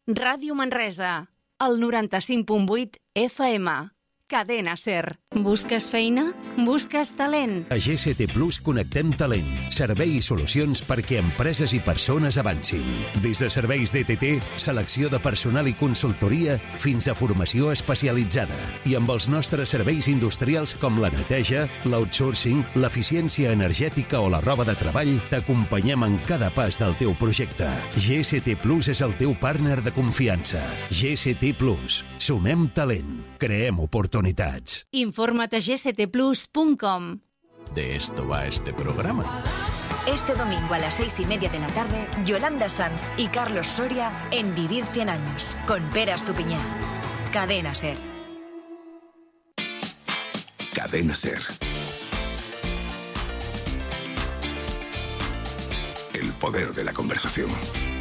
Ràdio Manresa, el 95.8 FM. Cadena SER. Busques feina? Busques talent? A GCT Plus connectem talent, servei i solucions perquè empreses i persones avancin. Des de serveis DTT, selecció de personal i consultoria, fins a formació especialitzada. I amb els nostres serveis industrials com la neteja, l'outsourcing, l'eficiència energètica o la roba de treball, t'acompanyem en cada pas del teu projecte. GCT Plus és el teu partner de confiança. GCT Plus. Sumem talent. Creem oportunitats. Informa't a gctplus.com. De esto va este programa. Este domingo a las 6:30 de la tarde, Yolanda Sanz y Carlos Soria en Vivir 100 años, con Pere Estupiñán. Cadena SER. Cadena SER. El poder de la conversación.